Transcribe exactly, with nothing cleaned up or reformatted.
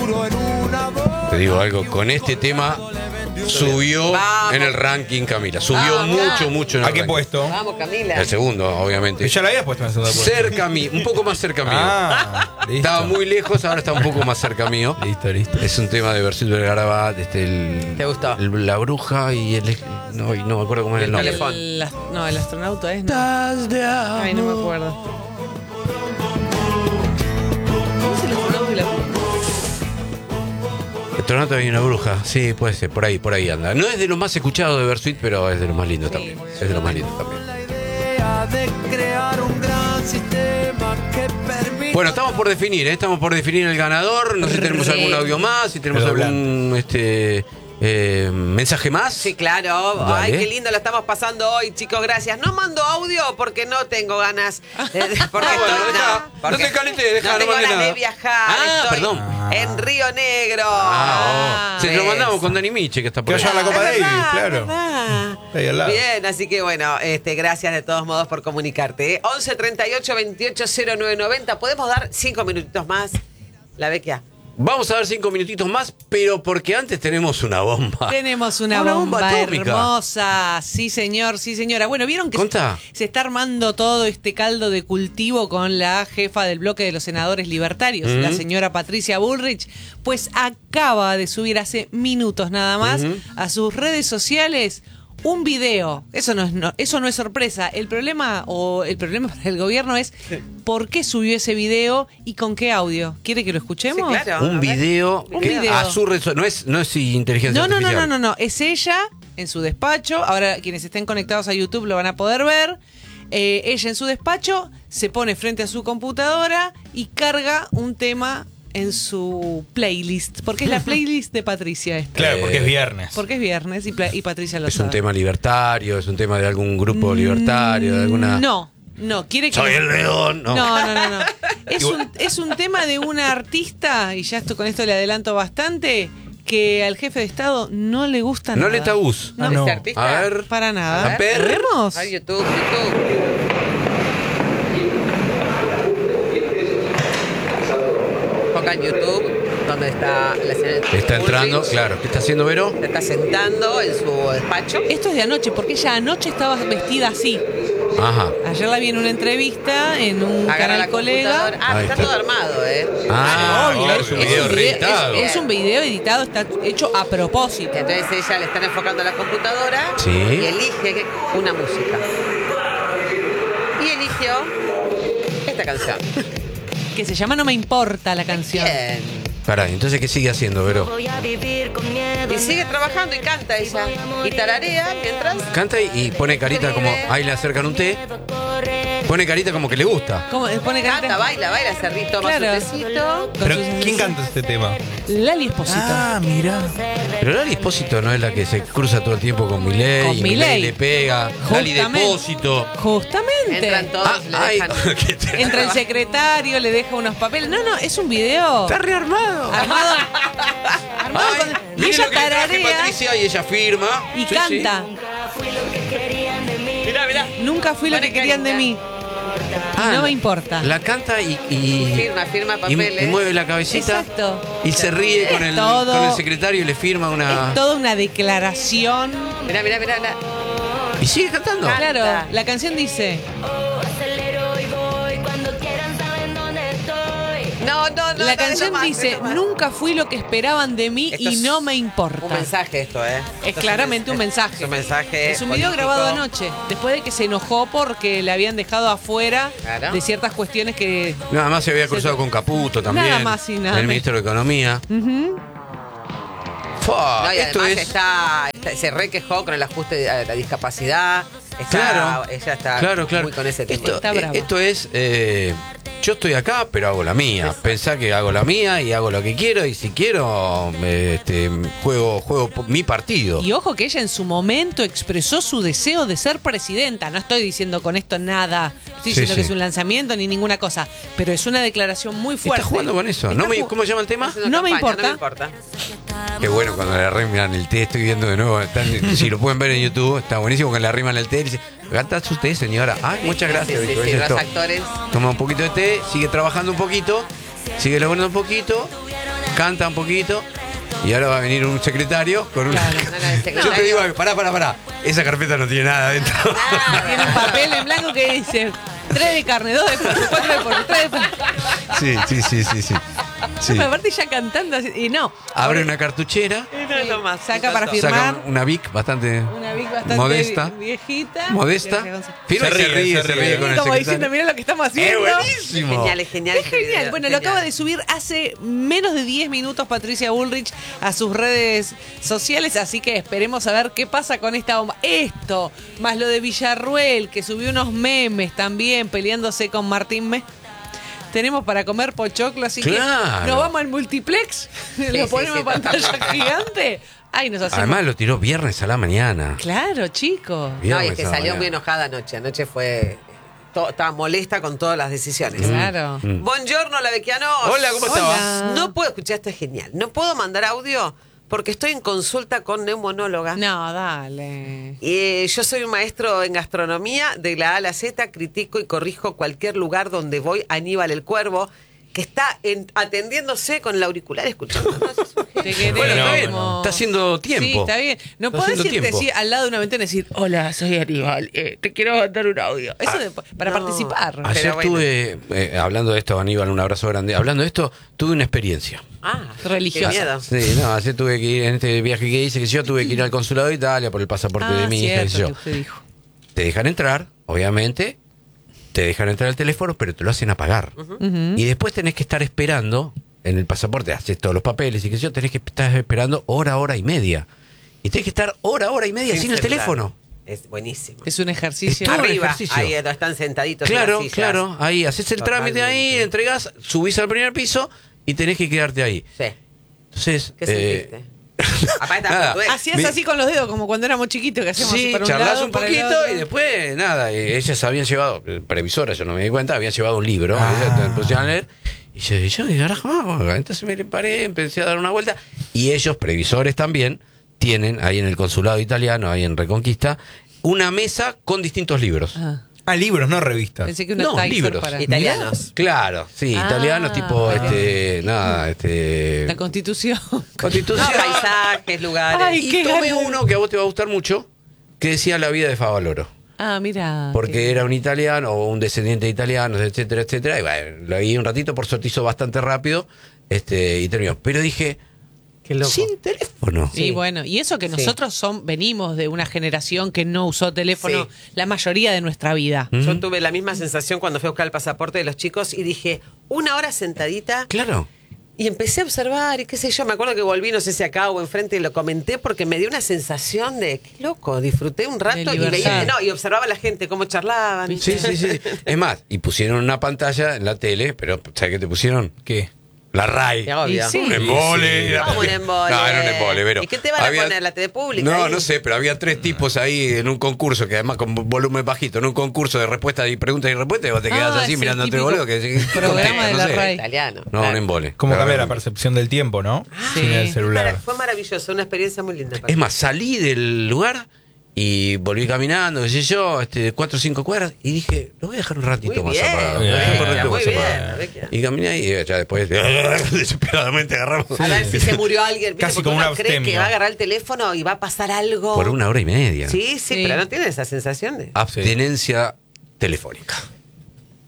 Te digo algo, con este tema subió Vamos. en el ranking Camila. Subió Vamos, mucho, mucho en el ¿A qué ranking. puesto? Vamos, Camila. El segundo, obviamente. Ya la habías puesto en el segundo puesto. Cerca mío, un poco más cerca mío. Ah, listo. Estaba muy lejos, ahora está un poco más cerca mío. Listo, listo. Es un tema de Versuit Vergarabat, este, el, ¿Te gustó? el- la bruja y el... No, y no me acuerdo cómo era el nombre. teléfono. El, as- no, el astronauta es. No. Ay, no me acuerdo. ¿Cómo es el astronauta y la bruja? El Tornato y una bruja, sí, puede ser, por ahí, por ahí anda. No es de lo más escuchado de Versuit, pero es de lo más lindo Sí. también. Es de lo más lindo también. Bueno, estamos por definir, ¿eh? estamos por definir el ganador. No sé si tenemos Sí. algún audio más, si tenemos Redoblante. algún este eh, mensaje más. Sí, claro. Dale. Ay, qué lindo lo estamos pasando hoy, chicos. Gracias. No mando audio porque no tengo ganas. eh, Porque Ah, bueno, estoy- deja, porque no te calientes, deja, no no tengo mande ganas nada. de viajar. Ah, estoy perdón. en Río Negro. Ah, oh. Se lo ¿ves? mandamos con Dani Miche, que está por Que ahí. vaya a la Copa Es Davis, verdad, claro. es verdad. Ahí al lado. Bien, así que bueno, este, gracias de todos modos por comunicarte. ¿eh? once treinta y ocho veintiocho cero nueve noventa. ¿Podemos dar cinco minutitos más? La Vecchia. Vamos a dar cinco minutitos más, pero porque antes tenemos una bomba. Tenemos una, Una bomba, bomba atómica. hermosa. Sí, señor, sí, señora. Bueno, vieron que se, Contá. se está armando todo este caldo de cultivo con la jefa del bloque de los senadores libertarios, Ujú. la señora Patricia Bullrich. Pues acaba de subir hace minutos nada más Ujú. a sus redes sociales un video. Eso no es no, eso no es sorpresa. El problema o el problema para el gobierno es por qué subió ese video y con qué audio. ¿Quiere que lo escuchemos? Sí, claro. Un A ver. video, Un que video. a su rezo- no es no es inteligencia No, no, no, artificial. no, no, no. Es ella en su despacho. Ahora quienes estén conectados a YouTube lo van a poder ver. Eh, ella en su despacho se pone frente a su computadora y carga un tema en su playlist. Porque es la playlist de Patricia esta. Claro, porque es viernes. Porque es viernes y, pla- y Patricia lo Es sabe. un tema libertario, es un tema de algún grupo libertario, de alguna... No, no. Quiere que... Soy el león. No. No, no, no, no. Es un, es un tema de una artista, y ya esto con esto le adelanto bastante, que al jefe de Estado no le gusta No nada. le tabús. No, Ah, no. ¿Este artista? A ver. para nada. A ver. ¿Lo vemos? Ay, YouTube, YouTube. Ponga en YouTube donde está la señora Está entrando, Bullrich. claro. ¿Qué está haciendo Vero? Se está sentando en su despacho. Esto es de anoche, porque ella anoche estaba vestida así. Ajá. Ayer la vi en una entrevista en un Agarra la canal colega. computadora. Ah, Ahí está, está. todo armado, ¿eh? Ah, Obvio, claro, es un es video un video- reeditado. es- es un video editado, está hecho a propósito. Entonces ella le están enfocando a la computadora Sí. y elige una música. Y eligió esta canción. Que se llama No me importa la canción. Bien. Pará, entonces ¿qué sigue haciendo Vero? Y sigue trabajando y canta ella. Y tararea mientras. Canta y, y pone carita como... Ahí le acercan un té. Pone carita como que le gusta. ¿Cómo? Pone Canta, carita- baila, baila, se ríe, toma Claro. su tecito. con Pero, sus- ¿quién canta este tema? Lali Espósito. Ah, mira. Pero Lali Espósito no es la que se cruza todo el tiempo con Milei. Con y Milei. le pega. Lali Justamente. Depósito. Justamente. Entran todos, Ah, le ay, dejan. ¿qué te- Entra el secretario, le deja unos papeles. No, no, es un video Está rearmado. armado. armado Ay, con- y miren ella lo que le traje tararea Patricia y ella firma. y Sí, canta. Mirá, mirá. Nunca fui lo Pone que querían de carita. mí. Ah, no la- me importa. La canta y, y, Firma, firma y- papeles. y mueve la cabecita. Exacto. Y se ríe con el, Todo- con el secretario y le firma una... Es toda una declaración. Mirá, mirá, mirá, mirá. Y sigue cantando. Canta. Claro, la canción dice, No, no, no. la no, canción no más, dice, no más. nunca fui lo que esperaban de mí Esto y es no me importa. Un mensaje esto, ¿eh? Es Esto claramente un mensaje. Es un mensaje. Es un video político. grabado anoche, después de que se enojó porque le habían dejado afuera Claro. de ciertas cuestiones que... Nada más se había cruzado con Caputo también. Nada más y nada El menos. ministro de Economía. Ujú. Fua, No, y esto además es... está, está- se re quejó con el ajuste de la discapacidad. Está, Claro, ella está claro, claro. muy con ese tema. Esto, Está eh, brava. esto es, eh, yo estoy acá, pero hago la mía. Exacto. Pensá que hago la mía y hago lo que quiero y si quiero, me, este, juego, juego po- mi partido. Y ojo que ella en su momento expresó su deseo de ser presidenta. No estoy diciendo con esto nada. Estoy Sí, diciendo sí. que es un lanzamiento ni ninguna cosa. Pero es una declaración muy fuerte. Está jugando con eso. Está No me- ju- ¿Cómo se llama el tema? Haciendo No me campaña, importa. No me importa. Qué bueno cuando le arriman el té, estoy viendo de nuevo. están- si lo pueden ver en YouTube, está buenísimo cuando le arriman el té y dice, ¿gata usted, señora? Ay, muchas gracias. Sí, sí, Dijo, sí, "Es los esto". actores. Toma un poquito de té, sigue trabajando un poquito, sigue elaborando un poquito canta un poquito y ahora va a venir un secretario con una... Claro. No, no, el secretario. Yo te digo, pará, pará, pará. Esa carpeta no tiene nada dentro. Tiene un papel en blanco que dice tres de carne, dos de pollo, cuatro de pollo, tres de pollo. Sí, sí, sí, sí, sí. Sí. No, aparte ya cantando así, y no. Abre una cartuchera, No es lo más. Saca para Exacto. firmar. saca una Vic bastante Una Vic bastante modesta. viejita. Modesta. Firma y se ríe, se ríe con el Como diciendo, secretario. mira lo que estamos ¡Es haciendo. buenísimo! Es genial, es genial. Es genial. Bueno, lo acaba de subir hace menos de diez minutos Patricia Bullrich a sus redes sociales, así que esperemos a ver qué pasa con esta bomba. Esto, más lo de Villarruel, que subió unos memes también peleándose con Martín Me. Tenemos para comer pochoclo, así Claro. que nos vamos al multiplex, lo sí, ponemos sí, en pantalla gigante. Ay, nos hacemos. Además lo tiró viernes a la mañana. Claro, chicos. No, y Viernes es que a la salió mañana. muy enojada anoche. Anoche fue. to- Estaba molesta con todas las decisiones. Claro. Buongiorno, la Vecchianos. Hola, ¿cómo Hola. estabas? No puedo escuchar, esto es genial. No puedo mandar audio porque estoy en consulta con neumonóloga. No, dale. Eh, yo soy un maestro en gastronomía, de la A a la Z, critico y corrijo cualquier lugar donde voy. Aníbal el Cuervo, que está en- atendiéndose con el auricular escuchando. Te queremos. Bueno, está bien. Está haciendo tiempo. Sí, está bien. No Está podés haciendo irte tiempo. así al lado de una ventana y decir, hola, soy Aníbal, eh, te quiero mandar un audio. Eso de- para no. participar. Ah, Ayer Pero bueno. tuve, eh, hablando de esto, Aníbal, un abrazo grande. Hablando de esto, tuve una experiencia. Ah, Religiosa. qué miedo. Sí, no, ayer tuve que ir, en este viaje que hice, que yo tuve que ir al consulado de Italia por el pasaporte Ah, de mi hija. cierto, qué sé yo. que usted dijo. Te dejan entrar, obviamente, te dejan entrar al teléfono, pero te lo hacen apagar. Y después tenés que estar esperando, en el pasaporte, haces todos los papeles y qué sé yo, tenés que estar esperando hora, hora y media. Y tenés que estar hora, hora y media sin, el celular. teléfono. Es buenísimo. Es un ejercicio. Es todo un Arriba, ejercicio. ahí están sentaditos. en Claro, las sillas. claro, ahí haces el trámite ahí, Totalmente. entregás, subís al primer piso y tenés que quedarte ahí. Sí. Entonces, ¿Qué eh, sentiste? Aparte está nada. con tu ex. Hacías Mi- así con los dedos, como cuando éramos chiquitos, que hacíamos así Sí, para un charlas lado, un para el poquito otro. y después, nada, eh, ellas habían llevado, eh, previsoras, yo no me di cuenta, habían llevado un libro, Ah. ellas me pusieron a leer, y yo dije, yo, ¿qué carajo hago? Entonces me paré, empecé a dar una vuelta, y ellos, previsores también, tienen ahí en el consulado italiano, ahí en Reconquista, una mesa con distintos libros. Ah, Ah, libros, no revistas. pensé que una No, Tizer libros. para Italianos. Claro, sí, Ah, italianos tipo, para- este, nada, este... la Constitución. No, Constitución. paisajes, lugares. Ay, Y qué tomé ganas. uno que a vos te va a gustar mucho, que decía La vida de Favaloro. Ah, mira. Porque qué- era un italiano o un descendiente de italianos, etcétera, etcétera. Y bueno, lo leí un ratito, por suerte hizo bastante rápido este, y terminó. Pero dije, Qué loco. sin teléfono. Sí, bueno, y eso que Sí. nosotros son, venimos de una generación que no usó teléfono Sí. la mayoría de nuestra vida. Yo tuve la misma sensación cuando fui a buscar el pasaporte de los chicos y dije, una hora sentadita Claro. y empecé a observar y qué sé yo. Me acuerdo que volví, no sé si acá o enfrente y lo comenté porque me dio una sensación de, qué loco, disfruté un rato y libertad. veía, no, y observaba a la gente cómo charlaban. Sí, sí, sí. Es más, y pusieron una pantalla en la tele, pero ¿sabes qué te pusieron? ¿Qué? La RAI. Qué obvio. Y sí. Un embole. Sí, Era- ¿Cómo un embole? No, era un embole, pero. ¿Y qué te van a poner, la tele pública No, ahí? no sé, pero había tres tipos ahí en un concurso, que además con volumen bajito, en un concurso de respuestas y preguntas y respuestas, y vos te quedás Ah, así es mirando el a tu típico boludo. Que, que- programa contesta, de no la sé. RAI. Italiano. No, claro. un embole. ¿Cómo Pero cambia la bueno. percepción del tiempo, no? Sí. Sin el Mara- celular. Fue maravilloso, una experiencia muy linda. para Es mí. más, salí del lugar y volví caminando, qué sé yo, este, cuatro o cinco cuadras, y dije, lo voy a dejar un ratito Muy más bien, apagado. muy Lo voy a dejar un bien, ratito muy más bien, apagado. Vecchia. Y caminé ahí y ya después desesperadamente agarramos. A ver si se murió alguien. ¿viste? Casi Porque como uno una cree que abstemia. va a agarrar el teléfono y va a pasar algo. Por una hora y media. Sí, sí, Sí. pero no tiene esa sensación de. Abstinencia telefónica.